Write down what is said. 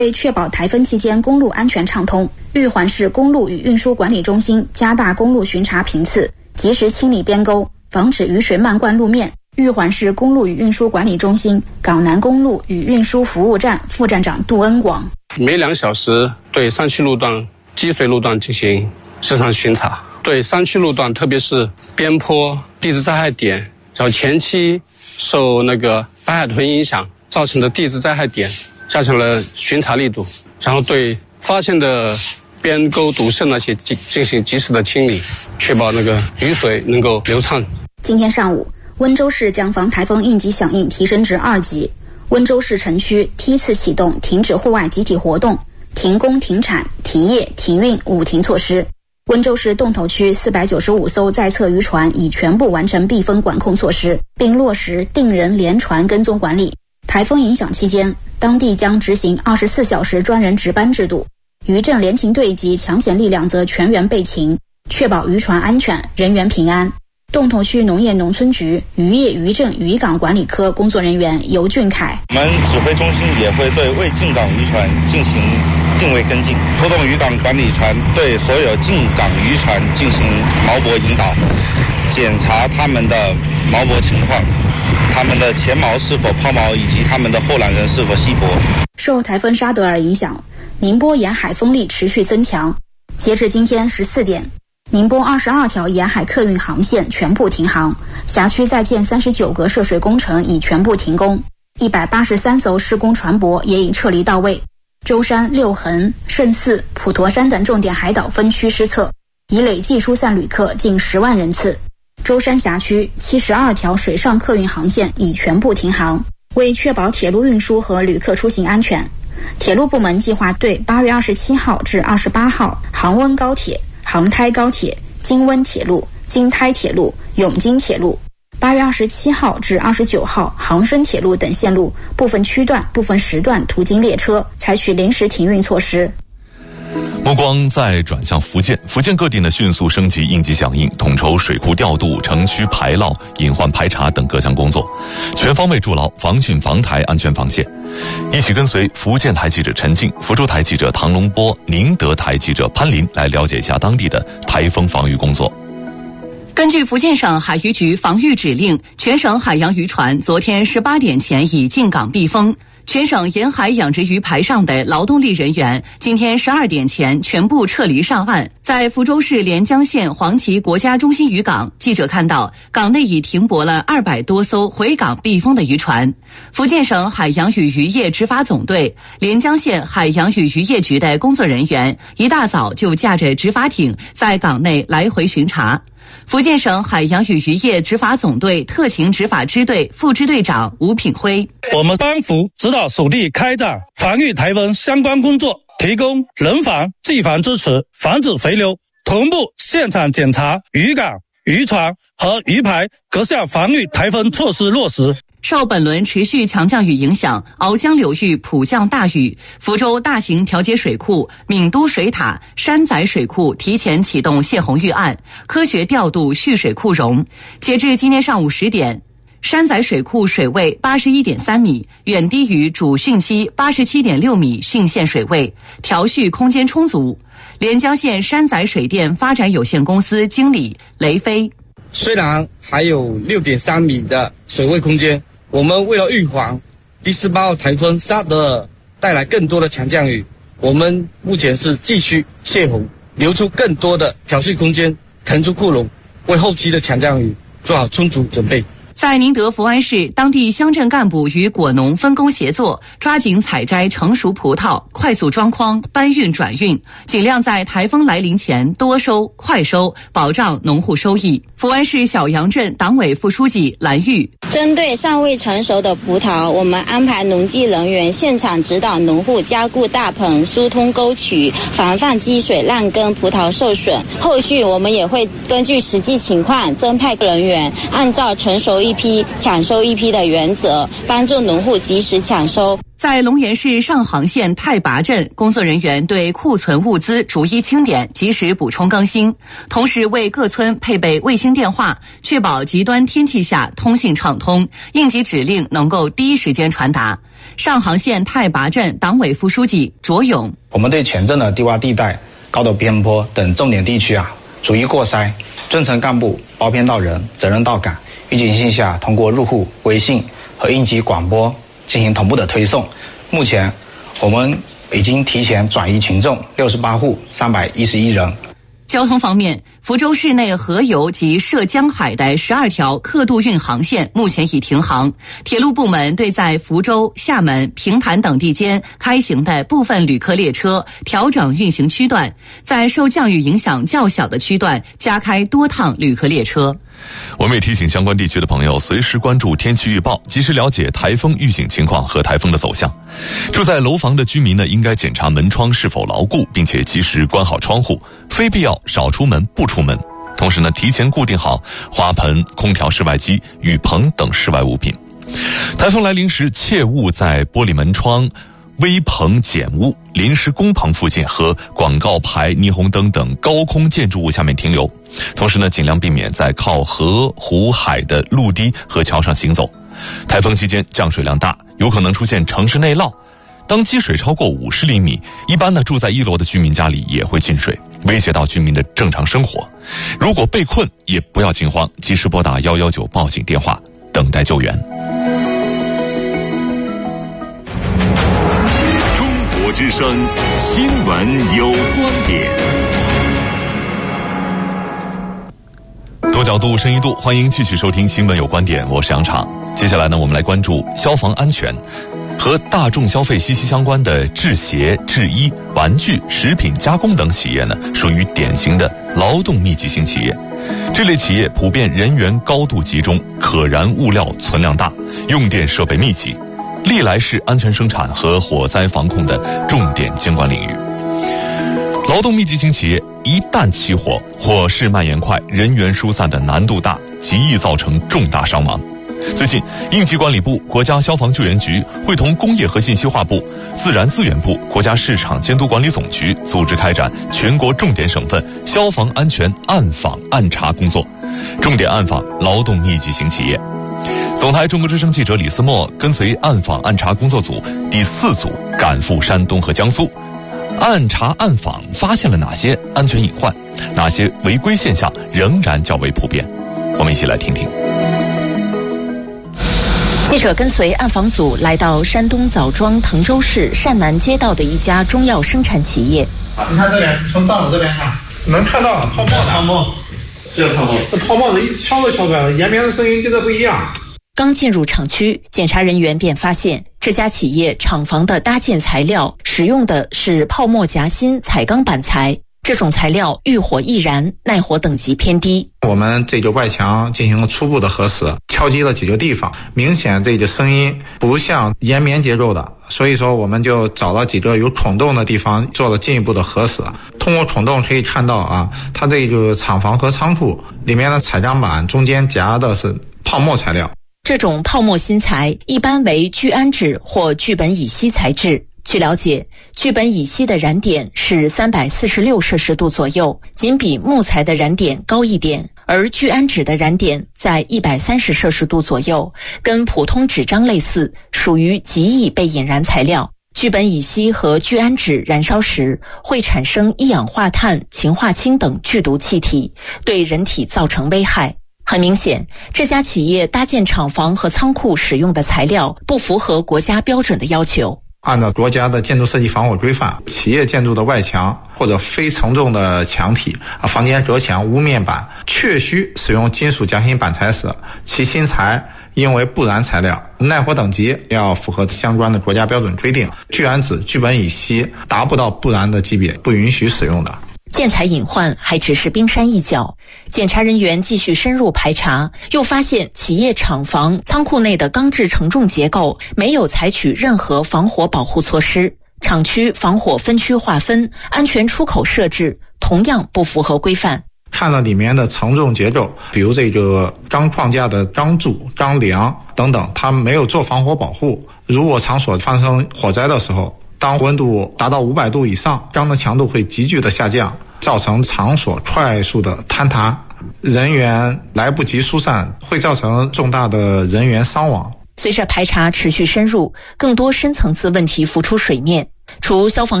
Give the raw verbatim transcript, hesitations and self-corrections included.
为确保台风期间公路安全畅通，玉环市公路与运输管理中心加大公路巡查频次，及时清理边沟，防止雨水漫灌路面。玉环市公路与运输管理中心港南公路与运输服务站副站长杜恩广： 每两小时对山区路段、积水路段进行时常巡查，对山区路段，特别是边坡、地质灾害点，然后前期受那个白海豚影响造成的地质灾害点，加强了巡查力度，然后对发现的边沟堵塞那些进进行及时的清理，确保那个雨水能够流畅。 今天上午，温州市将防台风应急响应提升至二级，温州市城区梯次启动停止户外集体活动、停工停产、停业停运五停措施。温州市洞头区四百九十五艘在侧渔船已全部完成避风管控措施，并落实定人连船跟踪管理。台风影响期间，当地将执行二十四小时专人值班制度，渔政联勤队及抢险力量则全员备勤，确保渔船安全、人员平安。洞头区农业农村局渔业渔政渔港管理科工作人员尤俊凯： 我们指挥中心也会对未进港渔船进行定位跟进，拖动渔港管理船对所有进港渔船进行锚泊引导，检查他们的锚泊情况，他们的前锚是否抛锚，以及他们的后缆人是否熄泊。 受台风沙德尔影响，宁波沿海风力持续增强。截至今天十四点，宁波二十二条沿海客运航线全部停航，辖区在建三十九个涉水工程已全部停工，一百八十三艘施工船舶也已撤离到位。舟山、六衡、圣寺、普陀山等重点海岛分区失策，已累计疏散旅客近十万人次。舟山辖区七十二条水上客运航线已全部停航。为确保铁路运输和旅客出行安全，铁路部门计划对八月二十七号至二十八号杭温高铁、杭台高铁、京温铁路、京台铁路、永京铁路，八月二十七号至二十九号杭深铁路等线路部分区段、部分时段途经列车采取临时停运措施。 目光再转向福建，福建各地呢迅速升级应急响应，统筹水库调度、城区排涝、隐患排查等各项工作，全方位筑牢防汛防台安全防线。一起跟随福建台记者陈静、福州台记者唐龙波、宁德台记者潘林来了解一下当地的台风防御工作。 根据福建省海渔局防御指令，全省海洋渔船昨天十八点前已进港避风。全省沿海养殖鱼排上的劳动力人员今天十二点前全部撤离上岸。在福州市连江县黄岐国家中心渔港，记者看到港内已停泊了二百多艘回港避风的渔船。福建省海洋与渔业执法总队、连江县海洋与渔业局的工作人员一大早就驾着执法艇在港内来回巡查。福建省海洋与渔业执法总队特勤执法支队副支队长吴品辉： 我们班服指导属地开展防御台风相关工作，提供人防、技防支持，防止回流，同步现场检查渔港、渔船和渔排各项防御台风措施落实。 受本轮持续强降雨影响，鳌江流域普降大雨，福州大型调节水库、闽都水塔、山仔水库提前启动泄洪预案，科学调度蓄水库容。截至今天上午十点，山仔水库水位八十一点三米，远低于主汛期八十七点六米汛限水位，调蓄空间充足。连江县山仔水电发展有限公司经理雷飞： 虽然还有六点三米的水位空间，我们为了预防第十八号台风沙德尔带来更多的强降雨，我们目前是继续泄洪，留出更多的调蓄空间，腾出库容，为后期的强降雨做好充足准备。 在宁德福安市，当地乡镇干部与果农分工协作，抓紧采摘成熟葡萄，快速装筐搬运转运，尽量在台风来临前多收快收，保障农户收益。福安市小杨镇党委副书记蓝玉： 针对尚未成熟的葡萄，我们安排农技人员现场指导农户加固大棚、疏通沟渠，防范积水烂根、葡萄受损。后续我们也会根据实际情况增派人员，按照成熟一一批抢收一批的原则，帮助农户及时抢收。 在龙岩市上杭县太拔镇，工作人员对库存物资逐一清点，及时补充更新，同时为各村配备卫星电话，确保极端天气下通信畅通，应急指令能够第一时间传达。上杭县太拔镇党委副书记卓勇： 我们对全镇的低洼地带、高陡边坡等重点地区啊，逐一过筛，中层干部包编到人，责任到岗，预警性下通过入户微信和应急广播进行同步的推送。目前我们已经提前转移群众六十八户三百一十一人。 交通方面，福州市内河油及涉江海的十二条客渡运航线目前已停航。铁路部门对在福州、厦门、平潭等地间开行的部分旅客列车调整运行区段，在受降雨影响较小的区段加开多趟旅客列车。 我们也提醒相关地区的朋友随时关注天气预报，及时了解台风预警情况和台风的走向。住在楼房的居民呢，应该检查门窗是否牢固，并且及时关好窗户，非必要少出门不出门。同时呢，提前固定好花盆、空调、室外机、雨棚等室外物品。台风来临时，切勿在玻璃门窗、危棚、简屋、临时工棚附近和广告牌、霓虹灯等高空建筑物下面停留。同时呢，尽量避免在靠河、湖、海的陆堤和桥上行走。台风期间降水量大，有可能出现城市内涝。当积水超过五十厘米，一般呢住在一楼的居民家里也会进水，威胁到居民的正常生活。如果被困，也不要惊慌，及时拨打一一九报警电话，等待救援。 中国之声新闻有观点。 多角度，深一度，欢迎继续收听新闻有观点，我是杨畅。接下来呢，我们来关注消防安全。和大众消费息息相关的制鞋、制衣、玩具、食品加工等企业呢，属于典型的劳动密集型企业。这类企业普遍人员高度集中，可燃物料存量大，用电设备密集，历来是安全生产和火灾防控的重点监管领域。劳动密集型企业一旦起火，火势蔓延快，人员疏散的难度大，极易造成重大伤亡。最近，应急管理部、国家消防救援局会同工业和信息化部、自然资源部、国家市场监督管理总局组织开展全国重点省份消防安全暗访暗查工作，重点暗访劳动密集型企业。总台中国之声记者李思墨跟随暗访暗查工作组第四组赶赴山东和江苏，暗查暗访发现了哪些安全隐患，哪些违规现象仍然较为普遍？我们一起来听听。 记者跟随暗访组来到山东枣庄滕州市善南街道的一家中药生产企业。 你看这边，从灶子这边看，能看到泡沫的泡沫，这个泡沫，这泡沫的一敲都敲出来了，延绵的声音跟这不一样。 刚进入厂区，检查人员便发现这家企业厂房的搭建材料使用的是泡沫夹心彩钢板材。这种材料遇火易燃，耐火等级偏低。 我们这个外墙进行了初步的核实，敲击了几个地方，明显这个声音不像延绵结构的，所以说我们就找了几个有孔洞的地方做了进一步的核实。通过孔洞可以看到啊，它这个厂房和仓库里面的彩钢板中间夹的是泡沫材料。 这种泡沫芯材一般为聚氨酯或聚苯乙烯材质。据了解，聚苯乙烯的燃点是三百四十六摄氏度左右，仅比木材的燃点高一点，而聚氨酯的燃点在一百三十摄氏度左右，跟普通纸张类似，属于极易被引燃材料。聚苯乙烯和聚氨酯燃烧时会产生一氧化碳、氰化氢等剧毒气体，对人体造成危害。很明显，这家企业搭建厂房和仓库使用的材料不符合国家标准的要求。 按照国家的建筑设计防火规范，企业建筑的外墙或者非承重的墙体、房间隔墙、屋面板确需使用金属夹心板材时，其芯材应为不燃材料，耐火等级要符合相关的国家标准规定。聚氨酯、聚苯乙烯达不到不燃的级别，不允许使用的。 建材隐患还只是冰山一角，检查人员继续深入排查，又发现企业厂房、仓库内的钢制承重结构没有采取任何防火保护措施，厂区防火分区划分、安全出口设置同样不符合规范。 看了里面的承重结构，比如这个钢框架的钢柱、钢梁等等，它没有做防火保护。如果场所发生火灾的时候，当温度达到五百度以上，钢的强度会急剧的下降，造成场所快速的坍塌，人员来不及疏散，会造成重大的人员伤亡。 随着排查持续深入，更多深层次问题浮出水面，除消防